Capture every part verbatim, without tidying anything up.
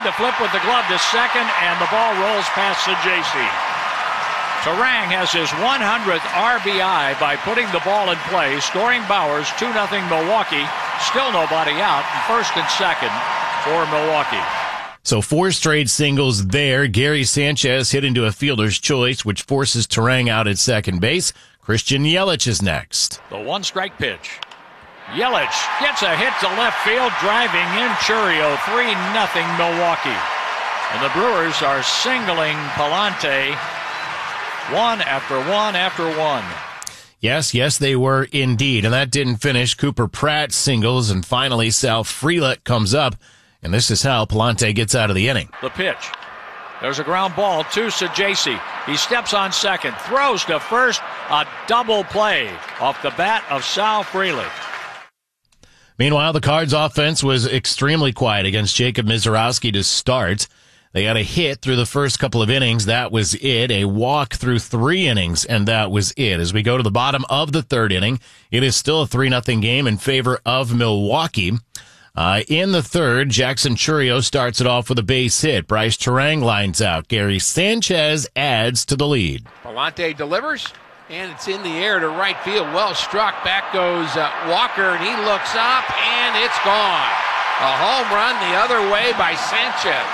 The flip with the glove to second, and the ball rolls past the J C. Turang has his one hundredth R B I by putting the ball in play, scoring Bowers two nothing Milwaukee. Still nobody out in first and second for Milwaukee. So four straight singles there. Gary Sanchez hit into a fielder's choice, which forces Turang out at second base. Christian Yelich is next. The one-strike pitch. Yelich gets a hit to left field, driving in Chourio, three nothing Milwaukee. And the Brewers are singling Pallante one after one after one. Yes, yes, they were indeed. And that didn't finish. Cooper Pratt singles, and finally Sal Frelick comes up. And this is how Pallante gets out of the inning. The pitch. There's a ground ball to Sajaci. He steps on second, throws to first, a double play off the bat of Sal Frelick. Meanwhile, the Cards offense was extremely quiet against Jacob Misiorowski to start. They had a hit through the first couple of innings. That was it. A walk through three innings, and that was it. As we go to the bottom of the third inning, it is still a three nothing game in favor of Milwaukee. Uh, in the third, Jackson Chourio starts it off with a base hit. Bryce Turang lines out. Gary Sanchez adds to the lead. Pallante delivers, and it's in the air to right field. Well struck. Back goes uh, Walker, and he looks up, and it's gone. A home run the other way by Sanchez.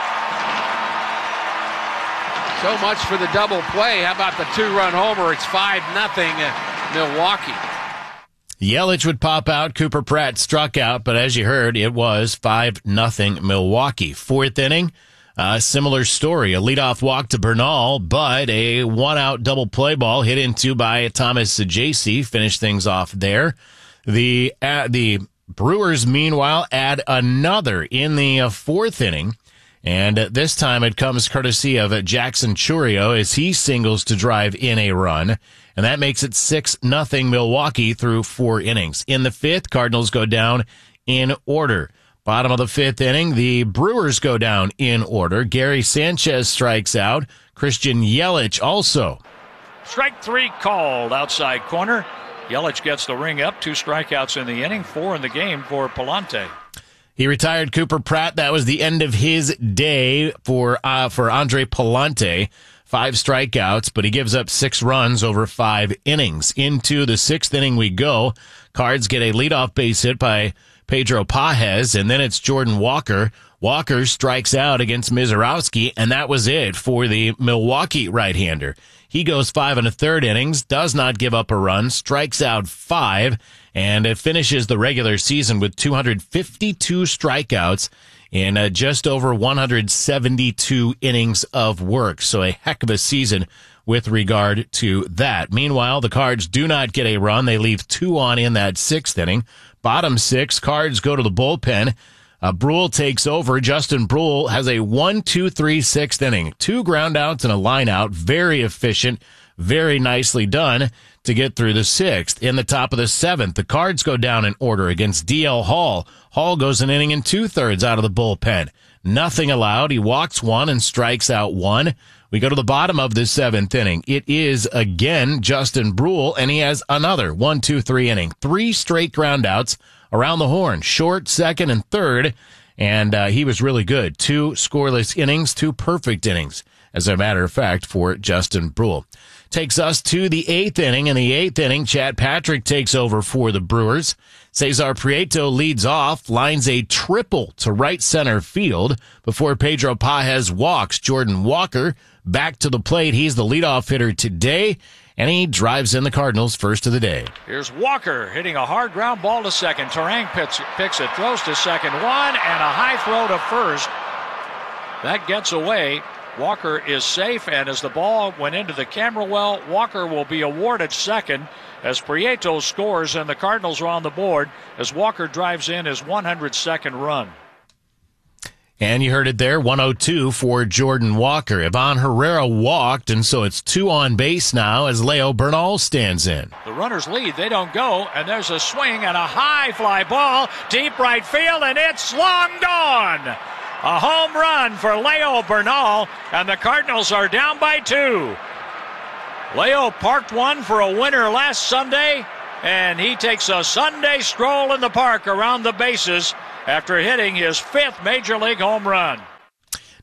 So much for the double play. How about the two-run homer? It's five nothing Milwaukee. Yelich would pop out. Cooper Pratt struck out, but as you heard, it was five nothing Milwaukee. Fourth inning, uh, similar story. A leadoff walk to Bernal, but a one-out double play ball hit into by Thomas Sajaci finished things off there. The uh, the Brewers, meanwhile, add another in the uh, fourth inning, and uh, this time it comes courtesy of uh, Jackson Chourio as he singles to drive in a run. And that makes it six nothing Milwaukee through four innings. In the fifth, Cardinals go down in order. Bottom of the fifth inning, the Brewers go down in order. Gary Sanchez strikes out. Christian Yelich also. Strike three called outside corner. Yelich gets the ring up. Two strikeouts in the inning, four in the game for Pallante. He retired Cooper Pratt. That was the end of his day for uh, for Andre Pallante. Five strikeouts, but he gives up six runs over five innings. Into the sixth inning we go. Cards get a leadoff base hit by Pedro Pages, and then it's Jordan Walker. Walker strikes out against Misiorowski, and that was it for the Milwaukee right-hander. He goes five and a third innings, does not give up a run, strikes out five, and it finishes the regular season with two hundred fifty-two strikeouts in uh, just over one hundred seventy-two innings of work. So a heck of a season with regard to that. Meanwhile, the Cards do not get a run. They leave two on in that sixth inning. Bottom six, Cards go to the bullpen. Uh, Brule takes over. Justin Brule has a one, two, three, sixth inning. Two ground outs and a line out. Very efficient. Very nicely done to get through the sixth. In the top of the seventh, the Cards go down in order against D L Hall. Hall goes an inning and two-thirds out of the bullpen. Nothing allowed. He walks one and strikes out one. We go to the bottom of the seventh inning. It is again Justin Brule, and he has another one, two, three inning. Three straight ground outs around the horn. Short, second, and third. And uh, he was really good. Two scoreless innings, two perfect innings, as a matter of fact, for Justin Brule. Takes us to the eighth inning. In the eighth inning, Chad Patrick takes over for the Brewers. Cesar Prieto leads off, lines a triple to right center field before Pedro Pages walks. Jordan Walker back to the plate. He's the leadoff hitter today, and he drives in the Cardinals' first of the day. Here's Walker hitting a hard ground ball to second. Turang picks, picks it, throws to second, one, and a high throw to first. That gets away. Walker is safe, and as the ball went into the camera well, Walker will be awarded second as Prieto scores, and the Cardinals are on the board as Walker drives in his one hundred second run. And you heard it there, one oh two for Jordan Walker. Ivan Herrera walked, and so it's two on base now as Leo Bernal stands in. The runners lead. They don't go, and there's a swing and a high fly ball, deep right field, and it's long gone. A home run for Leo Bernal, and the Cardinals are down by two. Leo parked one for a winner last Sunday, and he takes a Sunday stroll in the park around the bases after hitting his fifth Major League home run.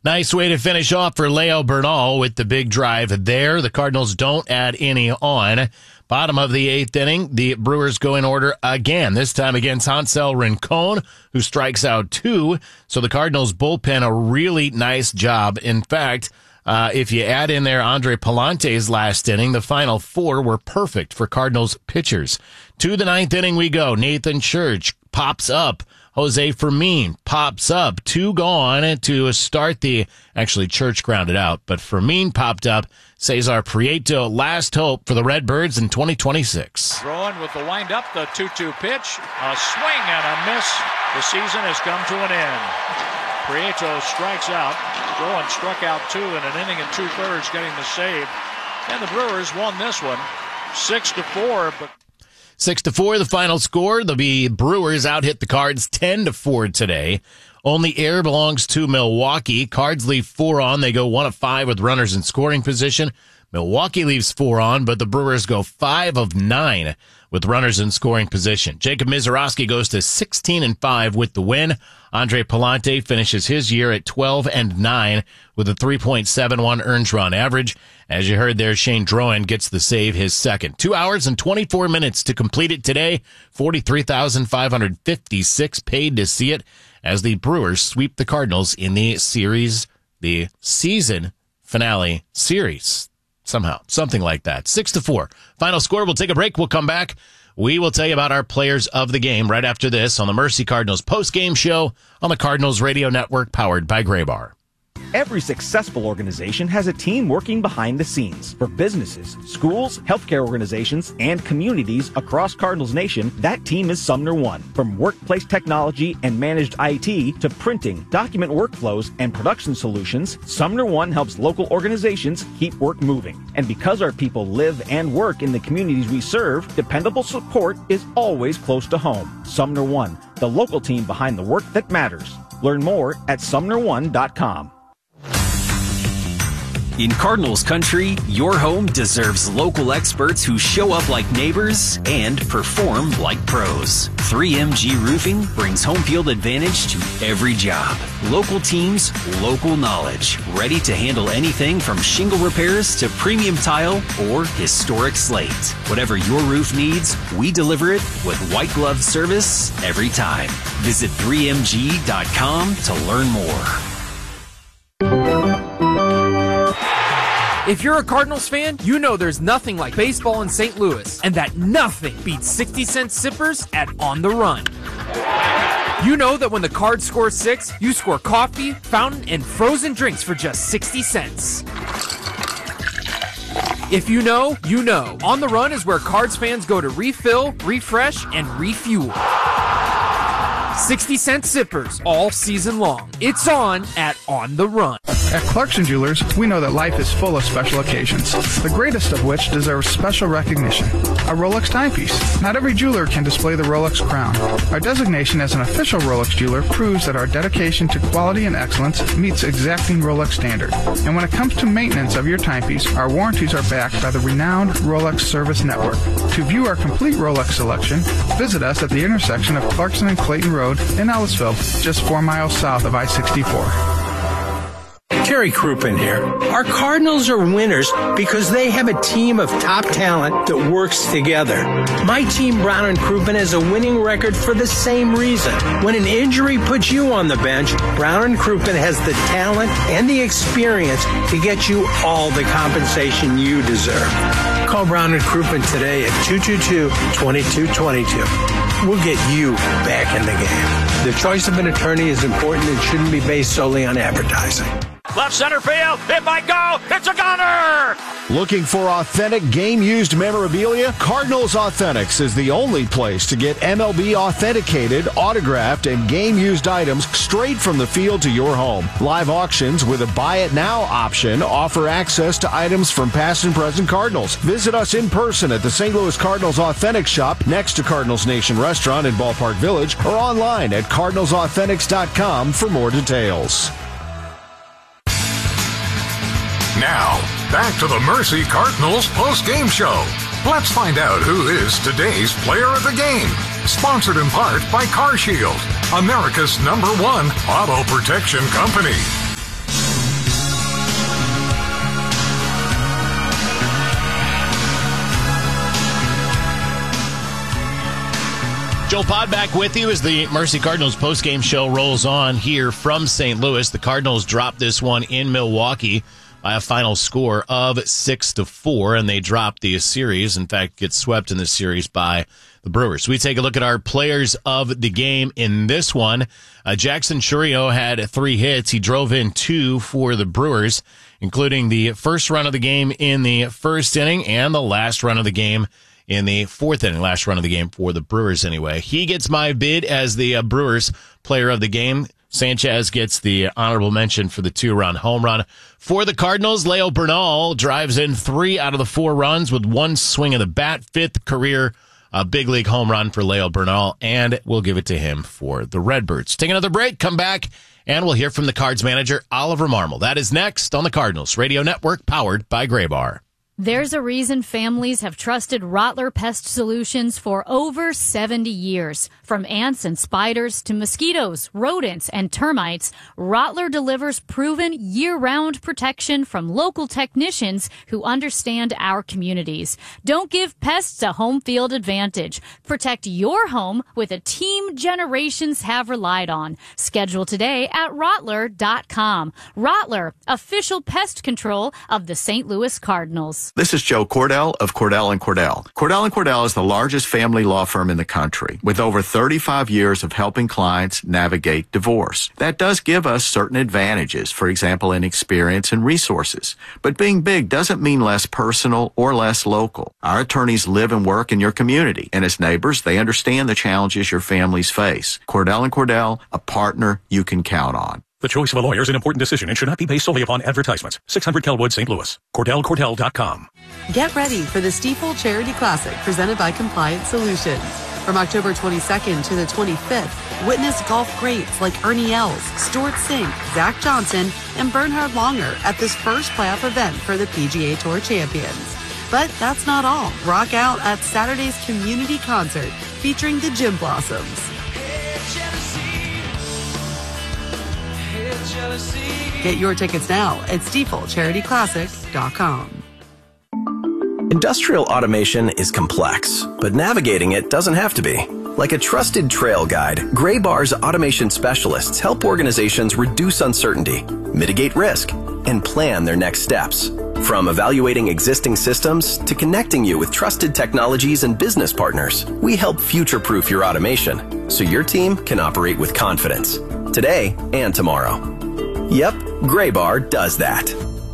Nice way to finish off for Leo Bernal with the big drive there. The Cardinals don't add any on. Bottom of the eighth inning, the Brewers go in order again, this time against Hansel Rincon, who strikes out two. So the Cardinals bullpen a really nice job. In fact, uh, if you add in there Andre Palante's last inning, the final four were perfect for Cardinals pitchers. To the ninth inning we go. Nathan Church pops up. Jose Fermin pops up. Two gone to start the, actually Church grounded out, but Fermin popped up. Cesar Prieto, last hope for the Redbirds in twenty twenty-six. Throwing with the wind-up, the two two pitch. A swing and a miss. The season has come to an end. Prieto strikes out. Rowan struck out two in an inning and two-thirds, getting the save. And the Brewers won this one six to four, but Six to four, the final score. The Brewers out hit the Cards ten to four today. Only air belongs to Milwaukee. Cards leave four on. They go one of five with runners in scoring position. Milwaukee leaves four on, but the Brewers go five of nine with runners in scoring position. Jacob Misiorowski goes to sixteen and five with the win. Andre Palante finishes his year at twelve and nine with a three point seven one earned run average. As you heard there, Shane Drohan gets the save, his second. Two hours and twenty-four minutes to complete it today. forty-three thousand five hundred fifty-six paid to see it as the Brewers sweep the Cardinals in the series, the season finale series. Somehow, something like that. Six to four. Final score. We'll take a break. We'll come back. We will tell you about our players of the game right after this on the Mercy Cardinals post-game show on the Cardinals Radio Network, powered by Graybar. Every successful organization has a team working behind the scenes. For businesses, schools, healthcare organizations, and communities across Cardinals Nation, that team is Sumner One. From workplace technology and managed I T to printing, document workflows, and production solutions, Sumner One helps local organizations keep work moving. And because our people live and work in the communities we serve, dependable support is always close to home. Sumner One, the local team behind the work that matters. Learn more at sumner one dot com. In Cardinals country, your home deserves local experts who show up like neighbors and perform like pros. three M G Roofing brings home field advantage to every job. Local teams, local knowledge, ready to handle anything from shingle repairs to premium tile or historic slate. Whatever your roof needs, we deliver it with white glove service every time. Visit three M G dot com to learn more. If you're a Cardinals fan, you know there's nothing like baseball in Saint Louis, and that nothing beats sixty cent sippers at On the Run. You know that when the Cards score six, you score coffee, fountain, and frozen drinks for just sixty cents. If you know, you know. On the Run is where Cards fans go to refill, refresh, and refuel. sixty cent sippers all season long. It's on at On the Run. At Clarkson Jewelers, we know that life is full of special occasions, the greatest of which deserves special recognition. A Rolex timepiece. Not every jeweler can display the Rolex crown. Our designation as an official Rolex jeweler proves that our dedication to quality and excellence meets exacting Rolex standard. And when it comes to maintenance of your timepiece, our warranties are backed by the renowned Rolex Service Network. To view our complete Rolex selection, visit us at the intersection of Clarkson and Clayton Road in Ellisville, just four miles south of I sixty-four. Terry Crouppen here. Our Cardinals are winners because they have a team of top talent that works together. My team, Brown and Crouppen, has a winning record for the same reason. When an injury puts you on the bench, Brown and Crouppen has the talent and the experience to get you all the compensation you deserve. Call Brown and Crouppen today at two two two, two two two two. We'll get you back in the game. The choice of an attorney is important and shouldn't be based solely on advertising. Left center field. It might go. It's a gunner. Looking for authentic game-used memorabilia? Cardinals Authentics is the only place to get M L B authenticated, autographed, and game-used items straight from the field to your home. Live auctions with a buy-it-now option offer access to items from past and present Cardinals. Visit us in person at the Saint Louis Cardinals Authentic Shop next to Cardinals Nation Restaurant in Ballpark Village or online at cardinals authentics dot com for more details. Now, back to the Mercy Cardinals post-game show. Let's find out who is today's player of the game. Sponsored in part by CarShield, America's number one auto protection company. Joe Pod back with you as the Mercy Cardinals postgame show rolls on here from Saint Louis. The Cardinals dropped this one in Milwaukee by a final score of six to four, and they dropped the series. In fact, get swept in the series by the Brewers. We take a look at our players of the game in this one. Uh, Jackson Chourio had three hits. He drove in two for the Brewers, including the first run of the game in the first inning and the last run of the game in the fourth inning, last run of the game for the Brewers anyway. He gets my bid as the uh, Brewers player of the game. Sanchez gets the honorable mention for the two-run home run. For the Cardinals, Leo Bernal drives in three out of the four runs with one swing of the bat, fifth career uh, big league home run for Leo Bernal, and we'll give it to him for the Redbirds. Take another break, come back, and we'll hear from the Cards manager, Oliver Marmol. That is next on the Cardinals Radio Network, powered by Graybar. There's a reason families have trusted Rottler Pest Solutions for over seventy years. From ants and spiders to mosquitoes, rodents, and termites, Rottler delivers proven year-round protection from local technicians who understand our communities. Don't give pests a home field advantage. Protect your home with a team generations have relied on. Schedule today at Rottler dot com. Rottler, official pest control of the Saint Louis Cardinals. This is Joe Cordell of Cordell and Cordell. Cordell and Cordell is the largest family law firm in the country with over thirty-five years of helping clients navigate divorce. That does give us certain advantages, for example, in experience and resources. But being big doesn't mean less personal or less local. Our attorneys live and work in your community, and as neighbors, they understand the challenges your families face. Cordell and Cordell, a partner you can count on. The choice of a lawyer is an important decision and should not be based solely upon advertisements. six hundred Kelwood, Saint Louis. Cordell Cordell dot com. Get ready for the Stiefel Charity Classic presented by Compliance Solutions. From October twenty-second to the twenty-fifth, witness golf greats like Ernie Els, Stuart Sink, Zach Johnson, and Bernhard Langer at this first playoff event for the P G A Tour champions. But that's not all. Rock out at Saturday's community concert featuring the Gym Blossoms. Get your tickets now at Stiefel Charity Classic dot com. Industrial automation is complex, but navigating it doesn't have to be. Like a trusted trail guide, Graybar's automation specialists help organizations reduce uncertainty, mitigate risk, and plan their next steps. From evaluating existing systems to connecting you with trusted technologies and business partners, we help future-proof your automation so your team can operate with confidence today and tomorrow. Yep, Graybar does that.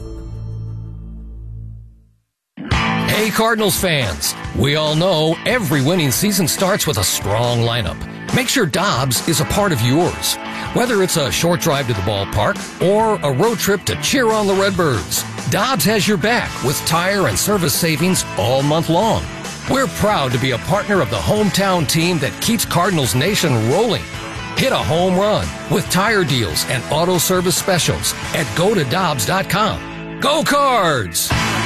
Hey Cardinals fans, we all know every winning season starts with a strong lineup. Make sure Dobbs is a part of yours. Whether it's a short drive to the ballpark or a road trip to cheer on the Redbirds, Dobbs has your back with tire and service savings all month long. We're proud to be a partner of the hometown team that keeps Cardinals Nation rolling. Hit a home run with tire deals and auto service specials at go to dobbs dot com. Go Cards!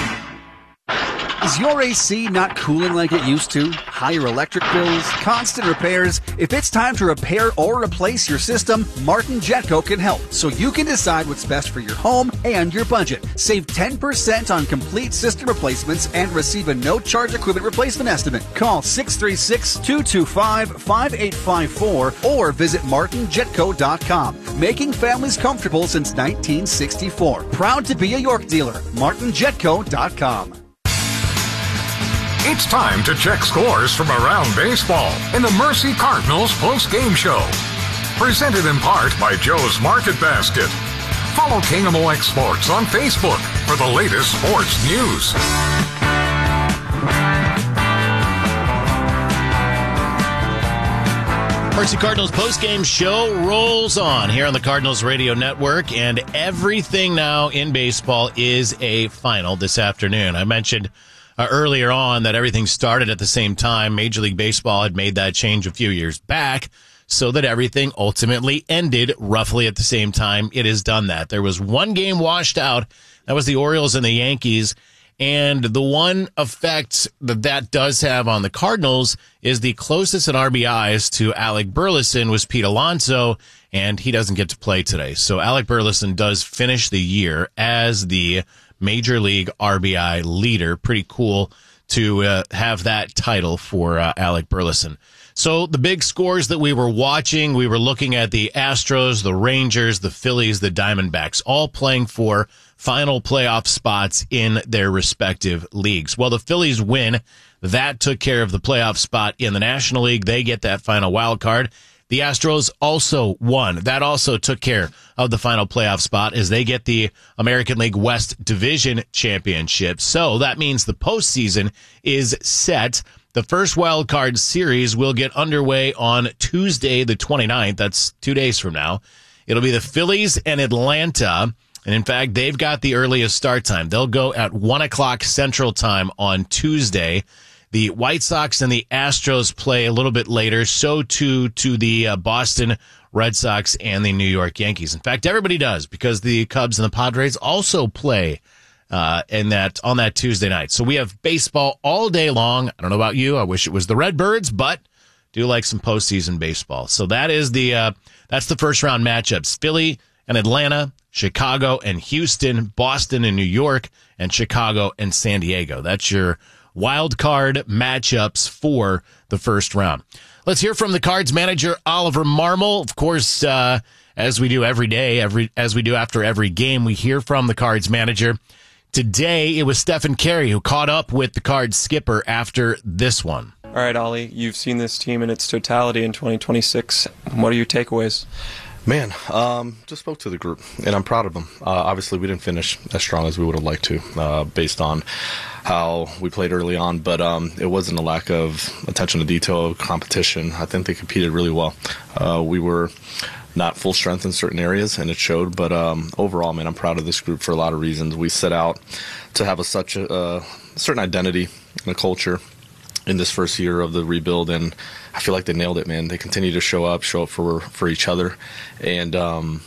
Is your A C not cooling like it used to? Higher electric bills, constant repairs? If it's time to repair or replace your system, Martin Jetco can help, so you can decide what's best for your home and your budget. Save ten percent on complete system replacements and receive a no-charge equipment replacement estimate. Call six three six, two two five, five eight five four or visit martin jetco dot com. Making families comfortable since nineteen sixty-four. Proud to be a York dealer. martin jetco dot com. It's time to check scores from around baseball in the Mercy Cardinals post-game show. Presented in part by Joe's Market Basket. Follow K M O X Sports on Facebook for the latest sports news. Mercy Cardinals post-game show rolls on here on the Cardinals Radio Network, and everything now in baseball is a final this afternoon. I mentioned Uh, earlier on that everything started at the same time. Major League Baseball had made that change a few years back so that everything ultimately ended roughly at the same time. It has done that. There was one game washed out. That was the Orioles and the Yankees. And the one effect that that does have on the Cardinals is the closest in R B Is to Alec Burleson was Pete Alonso, and he doesn't get to play today. So Alec Burleson does finish the year as the Major League R B I leader. Pretty cool to uh, have that title for uh, Alec Burleson. So the big scores that we were watching, we were looking at the Astros, the Rangers, the Phillies, the Diamondbacks, all playing for final playoff spots in their respective leagues. Well, the Phillies win. That took care of the playoff spot in the National League. They get that final wild card. The Astros also won. That also took care of the final playoff spot as they get the American League West Division Championship. So that means the postseason is set. The first wild card series will get underway on Tuesday, the twenty-ninth. That's two days from now. It'll be the Phillies and Atlanta. And in fact, they've got the earliest start time. They'll go at one o'clock Central Time on Tuesday. The White Sox and the Astros play a little bit later. So too to the uh, Boston Red Sox and the New York Yankees. In fact, everybody does, because the Cubs and the Padres also play uh, in that on that Tuesday night. So we have baseball all day long. I don't know about you. I wish it was the Redbirds, but do like some postseason baseball. So that is the uh, that's the first round matchups: Philly and Atlanta, Chicago and Houston, Boston and New York, and Chicago and San Diego. That's your wild card matchups for the first round. Let's hear from the Cards manager, Oliver Marmol. Of course, uh, as we do every day, every as we do after every game, we hear from the Cards manager. Today, it was Stephen Carey who caught up with the Cards skipper after this one. All right, Ollie, you've seen this team in its totality in twenty twenty-six. What are your takeaways? Man, um, just spoke to the group, and I'm proud of them. Uh, obviously, we didn't finish as strong as we would have liked to, uh, based on how we played early on, but um, it wasn't a lack of attention to detail, competition. I think they competed really well. Uh, we were not full strength in certain areas, and it showed, but um, overall, man, I'm proud of this group for a lot of reasons. We set out to have a, such a, a certain identity and a culture in this first year of the rebuild, and I feel like they nailed it, man. They continue to show up, show up for for each other, and um,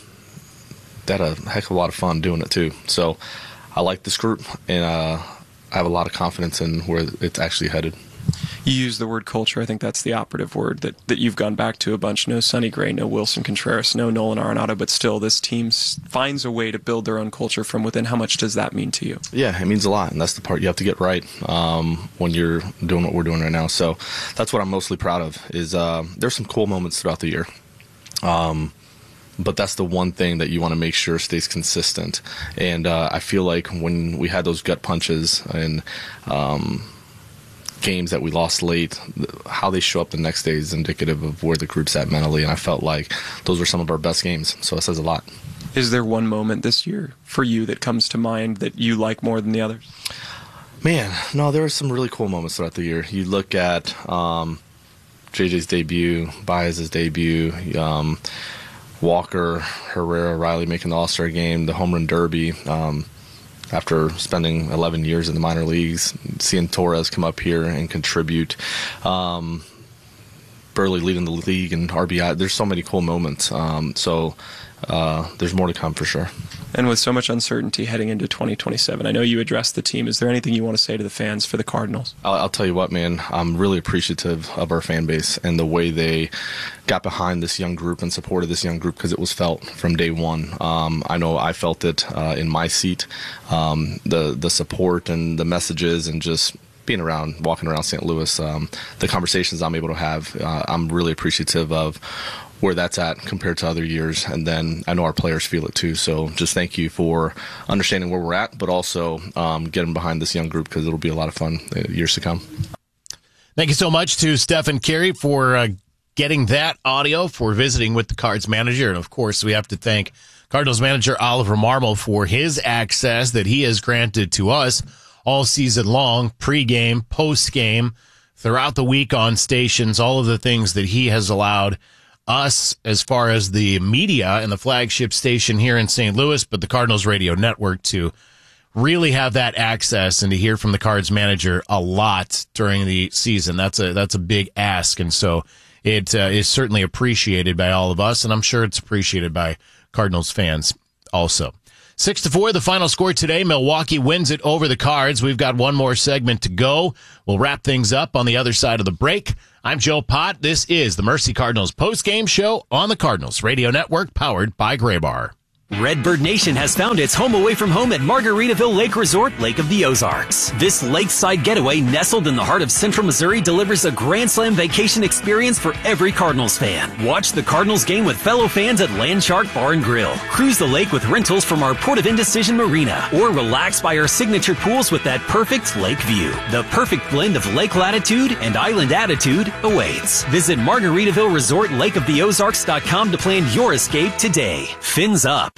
they had a heck of a lot of fun doing it too. So I like this group, and uh, I have a lot of confidence in where it's actually headed. You use the word culture. I think that's the operative word that, that you've gone back to a bunch. No Sonny Gray, no Wilson Contreras, no Nolan Arenado, but still this team finds a way to build their own culture from within. How much does that mean to you? Yeah, it means a lot, and that's the part you have to get right um, when you're doing what we're doing right now. So that's what I'm mostly proud of, is uh, there's some cool moments throughout the year. Um, but that's the one thing that you want to make sure stays consistent. And uh, I feel like when we had those gut punches and um, games that we lost late, how they show up the next day is indicative of where the group's at mentally, and I felt like those were some of our best games, so it says a lot. Is there one moment this year for you that comes to mind that you like more than the others? Man, no, there were some really cool moments throughout the year. You look at um, J J's debut, Baez's debut, um, Walker, Herrera, Riley making the All-Star game, the home run derby, um, after spending eleven years in the minor leagues, seeing Torres come up here and contribute, um, Burley leading the league in R B I. There's so many cool moments. Um, so uh, there's more to come for sure. And with so much uncertainty heading into twenty twenty-seven, I know you addressed the team. Is there anything you want to say to the fans for the Cardinals? I'll, I'll tell you what, man. I'm really appreciative of our fan base and the way they got behind this young group and supported this young group, because it was felt from day one. Um, I know I felt it uh, in my seat, um, the the support and the messages and just being around, walking around Saint Louis, um, the conversations I'm able to have. Uh, I'm really appreciative of where that's at compared to other years, and then I know our players feel it too. So just thank you for understanding where we're at, but also um, getting behind this young group, because it'll be a lot of fun years to come. Thank you so much to Stephen Carey for uh, getting that audio, for visiting with the Cards manager, and of course we have to thank Cardinals manager Oliver Marmol for his access that he has granted to us all season long, pregame, postgame, throughout the week on stations, all of the things that he has allowed us as far as the media and the flagship station here in Saint Louis, but the Cardinals radio network to really have that access and to hear from the Cards manager a lot during the season. That's a that's a big ask, and so it uh, is certainly appreciated by all of us, and I'm sure it's appreciated by Cardinals fans also. Six to four, the final score today. Milwaukee wins it over the Cards. We've got one more segment to go. We'll wrap things up on the other side of the break. I'm Joe Pott. This is the Mercy Cardinals post-game show on the Cardinals Radio Network, powered by Graybar. Redbird Nation has found its home away from home at Margaritaville Lake Resort, Lake of the Ozarks. This lakeside getaway nestled in the heart of central Missouri delivers a Grand Slam vacation experience for every Cardinals fan. Watch the Cardinals game with fellow fans at Landshark Bar and Grill. Cruise the lake with rentals from our Port of Indecision Marina, or relax by our signature pools with that perfect lake view. The perfect blend of lake latitude and island attitude awaits. Visit Margaritaville Resort Lake of the Ozarks dot com to plan your escape today. Fins up.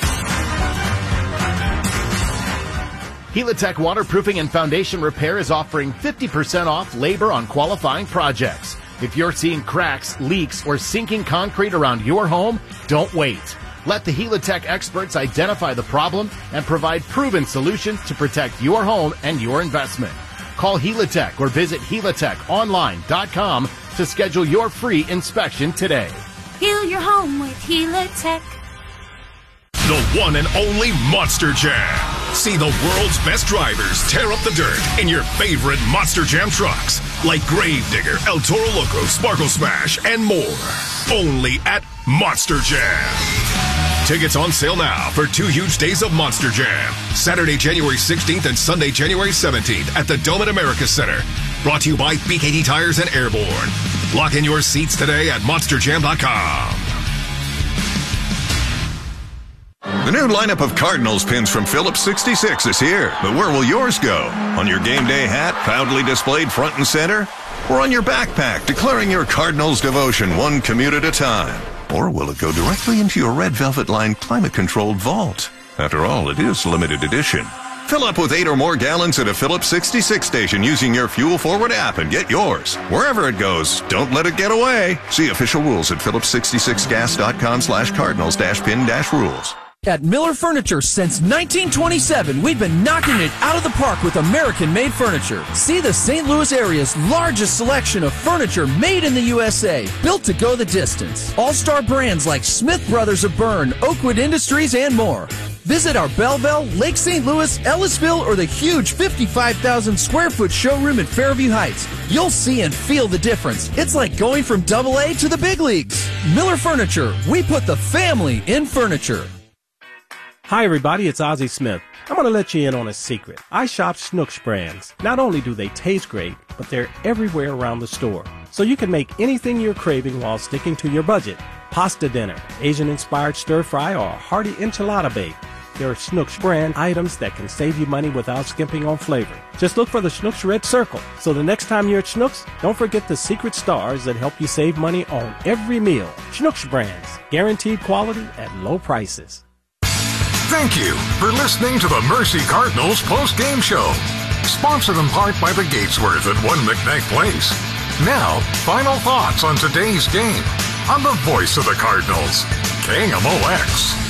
Helitech Waterproofing and Foundation Repair is offering fifty percent off labor on qualifying projects. If you're seeing cracks, leaks, or sinking concrete around your home, don't wait. Let the Helitech experts identify the problem and provide proven solutions to protect your home and your investment. Call Helitech or visit helitech online dot com to schedule your free inspection today. Heal your home with Helitech. The one and only Monster Jam. See the world's best drivers tear up the dirt in your favorite Monster Jam trucks, like Gravedigger, El Toro Loco, Sparkle Smash, and more. Only at Monster Jam. Tickets on sale now for two huge days of Monster Jam. Saturday, January sixteenth and Sunday, January seventeenth at the Dome at America Center. Brought to you by B K D Tires and Airborne. Lock in your seats today at monster jam dot com. The new lineup of Cardinals pins from Phillips sixty-six is here, but where will yours go? On your game day hat, proudly displayed front and center? Or on your backpack, declaring your Cardinals devotion one commute at a time? Or will it go directly into your red velvet-lined climate-controlled vault? After all, it is limited edition. Fill up with eight or more gallons at a Phillips sixty-six station using your Fuel Forward app and get yours. Wherever it goes, don't let it get away. See official rules at phillips sixty-six gas dot com slash cardinals dash pin dash rules. At Miller Furniture since nineteen twenty-seven, we've been knocking it out of the park with American-made furniture. See the Saint Louis area's largest selection of furniture made in the U S A, built to go the distance. All-star brands like Smith Brothers of Bern, Oakwood Industries, and more. Visit our Belleville, Lake Saint Louis, Ellisville, or the huge fifty-five thousand square foot showroom at Fairview Heights. You'll see and feel the difference. It's like going from double A to the big leagues. Miller Furniture, we put the family in furniture. Hi everybody, it's Ozzie Smith. I'm going to let you in on a secret. I shop Schnucks brands. Not only do they taste great, but they're everywhere around the store. So you can make anything you're craving while sticking to your budget. Pasta dinner, Asian-inspired stir-fry, or a hearty enchilada bake. There are Schnucks brand items that can save you money without skimping on flavor. Just look for the Schnucks red circle. So the next time you're at Schnucks, don't forget the secret stars that help you save money on every meal. Schnucks brands, guaranteed quality at low prices. Thank you for listening to the Mercy Cardinals post-game show. Sponsored in part by the Gatesworth at One McKnight Place. Now, final thoughts on today's game on the voice of the Cardinals, K M O X.